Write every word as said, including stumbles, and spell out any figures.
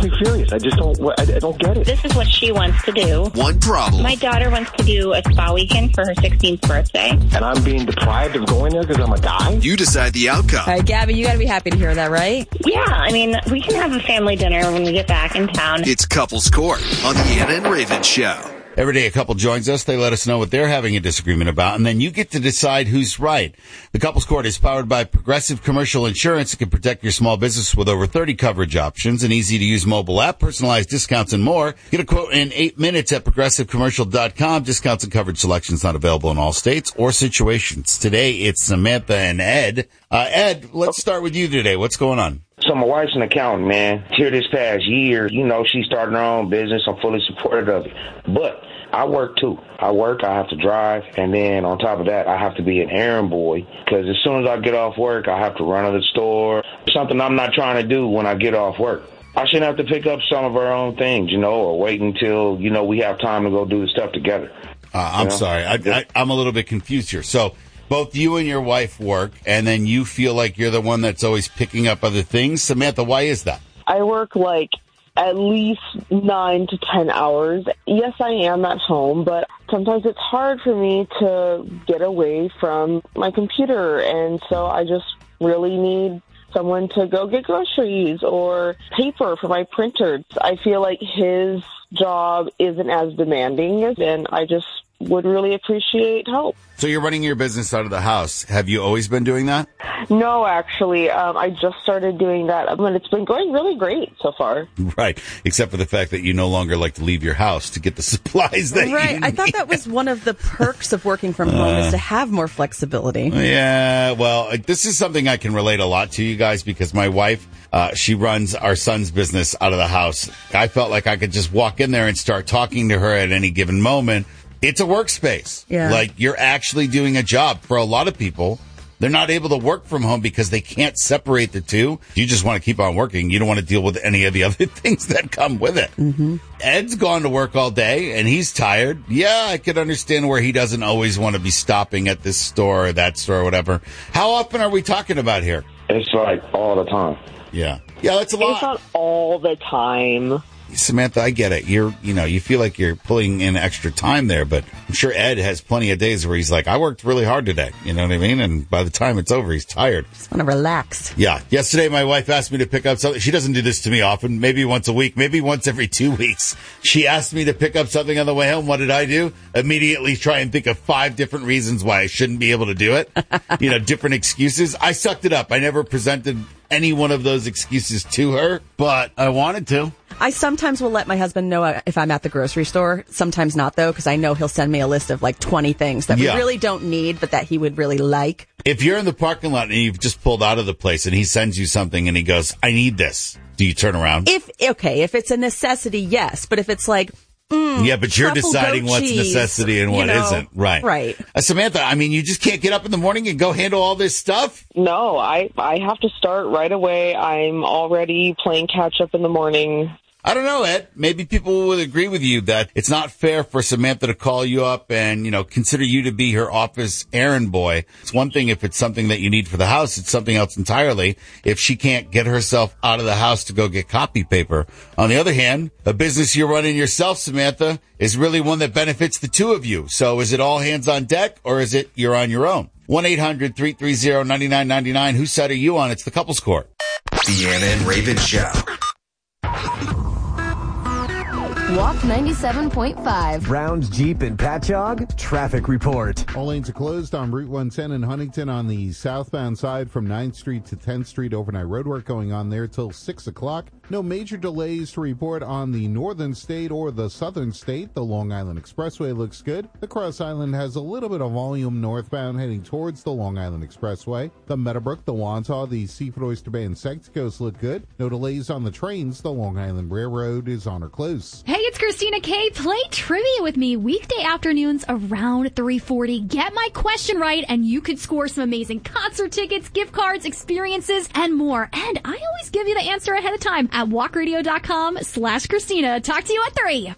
me furious. I just don't, I, I don't get it. This is what she wants to do. One problem. My daughter wants to do a spa weekend for her sixteenth birthday. And I'm being deprived of going there because I'm a guy? You decide the outcome. All right, Gabby, you got to be happy to hear that, right? Yeah, I mean, we can have a family dinner when we get back in town. It's Couples Court on the Anna and Raven Show. Every day a couple joins us. They let us know what they're having a disagreement about, and then you get to decide who's right. The Couples Court is powered by Progressive Commercial Insurance. It can protect your small business with over thirty coverage options, an easy-to-use mobile app, personalized discounts, and more. Get a quote in eight minutes at progressive commercial dot com. Discounts and coverage selections not available in all states or situations. Today, it's Samantha and Ed. Uh, Ed, let's start with you today. What's going on? So my wife's an accountant, man. Here this past year, you know, she started her own business. I'm fully supportive of it. But I work, too. I work, I have to drive, and then on top of that, I have to be an errand boy because as soon as I get off work, I have to run to the store, something I'm not trying to do when I get off work. I shouldn't have to pick up some of our own things, you know, or wait until, you know, we have time to go do the stuff together. Uh, I'm you know? sorry. I, I, I'm a little bit confused here. So both you and your wife work, and then you feel like you're the one that's always picking up other things. Samantha, why is that? I work like at least nine to ten hours. Yes, I am at home, but sometimes it's hard for me to get away from my computer, and so I just really need someone to go get groceries or paper for my printer. I feel like his job isn't as demanding, and I just would really appreciate help. So you're running your business out of the house. Have you always been doing that? No, actually. Um, I just started doing that, and it's been going really great so far. Right, except for the fact that you no longer like to leave your house to get the supplies that you Right, need. I thought that was one of the perks of working from home is to have more flexibility. Yeah, well, uh, this is something I can relate a lot to, you guys, because my wife, uh, she runs our son's business out of the house. I felt like I could just walk in there and start talking to her at any given moment. It's a workspace. Yeah. Like, you're actually doing a job. For a lot of people, they're not able to work from home because they can't separate the two. You just want to keep on working. You don't want to deal with any of the other things that come with it. Mm-hmm. Ed's gone to work all day, and he's tired. Yeah, I could understand where he doesn't always want to be stopping at this store or that store or whatever. How often are we talking about here? It's like all the time. Yeah. Yeah, that's a lot. It's not all the time. Samantha, I get it. You're, you know, you feel like you're pulling in extra time there, but I'm sure Ed has plenty of days where he's like, I worked really hard today. You know what I mean? And by the time it's over, he's tired. Just want to relax. Yeah. Yesterday, my wife asked me to pick up something. She doesn't do this to me often, maybe once a week, maybe once every two weeks. She asked me to pick up something on the way home. What did I do? Immediately try and think of five different reasons why I shouldn't be able to do it. You know, different excuses. I sucked it up. I never presented any one of those excuses to her, but I wanted to. I sometimes will let my husband know if I'm at the grocery store. Sometimes not, though, because I know he'll send me a list of like twenty things that Yeah. we really don't need, but that he would really like. If you're in the parking lot and you've just pulled out of the place and he sends you something and he goes, I need this, do you turn around? If, okay, if it's a necessity, yes. But if it's like, mm, yeah, but you're truffle deciding goat what's cheese, necessity and you what know, isn't. Right. Right. Uh, Samantha, I mean, you just can't get up in the morning and go handle all this stuff? No, I, I have to start right away. I'm already playing catch up in the morning. I don't know, Ed. Maybe people would agree with you that it's not fair for Samantha to call you up and, you know, consider you to be her office errand boy. It's one thing if it's something that you need for the house. It's something else entirely if she can't get herself out of the house to go get copy paper. On the other hand, a business you're running yourself, Samantha, is really one that benefits the two of you. So is it all hands on deck or is it you're on your own? one eight hundred three three zero nine nine nine nine. Whose side are you on? It's the Couples Court. The Anna and Raven Show. Walk ninety-seven point five. Browns Jeep and Patchogue traffic report. All lanes are closed on Route one ten in Huntington on the southbound side from ninth Street to tenth Street. Overnight roadwork going on there till six o'clock. No major delays to report on the northern state or the southern state. The Long Island Expressway looks good. The Cross Island has a little bit of volume northbound heading towards the Long Island Expressway. The Meadowbrook, the Wantagh, the Seafood Oyster Bay, and Secticos look good. No delays on the trains. The Long Island Railroad is on or close. Hey, it's Christina K. Play trivia with me weekday afternoons around three forty. Get my question right, and you could score some amazing concert tickets, gift cards, experiences, and more. And I always give you the answer ahead of time at walkradio.com slash Christina. Talk to you at three.